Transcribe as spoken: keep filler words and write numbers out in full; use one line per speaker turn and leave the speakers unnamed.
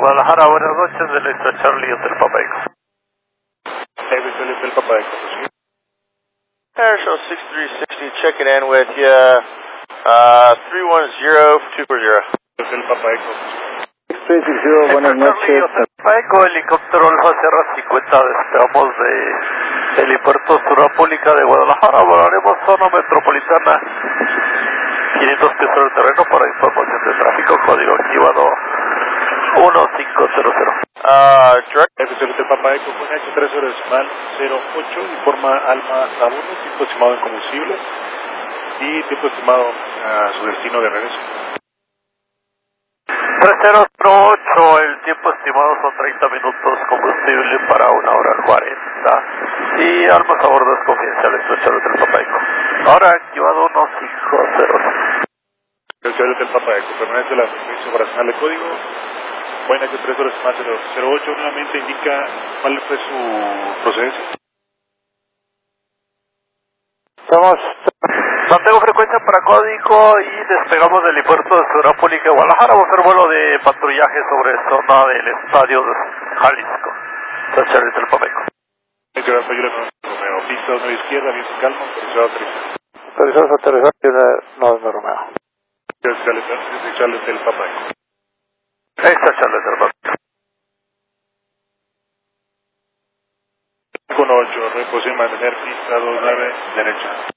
Guadalajara, buenas noches, del Extra Charlie Hotel Papa Echo.
Hotel Hotel Papa Echo.
Airshell six three six zero, checking in with you, uh, three one zero two four zero.
Hotel Papa Echo.
six three six zero, buenas noches.
Hotel Papa Echo, helicóptero Alfa Sierra cincuenta, despegamos de helipuerto Surapólica de Guadalajara, volaremos zona metropolitana, quinientos pies sobre el terreno para información de tráfico, código activado uno cinco cero cero.
Uh, direct.
Hotel Hotel Papa Echo, con H tres horas decimal cero ocho, informa Alfa a uno, tiempo estimado en combustible y tiempo estimado a su destino de regreso.
tres cero cero ocho, el tiempo estimado son treinta minutos, combustible para una hora cuarenta y armas a bordo es confidencial, Extra Hotel Papa Echo. Ahora activado uno cinco cero cero.
Hotel Hotel Papa Echo, permanece la frecuencia operacional de código. Bueno, H tres horas más cero ocho, nuevamente indica cuál fue su procedencia.
Estamos, no tengo frecuencia para código y despegamos del helipuerto de Surapólica de Guadalajara. Vamos a hacer vuelo de patrullaje sobre zona del estadio de Jalisco. Charlie del Papa Echo.
Gracias, Fayula Romeo. Pista uno izquierda, viento calmo, autorizado aterrizar.
Autorizados a aterrizar, no, no, Romeo.
Gracias, Charles del Papa Echo.
Extra Charlie del Papa Echo.
Con ocho, reposición mantener pista dos nueve, derecha.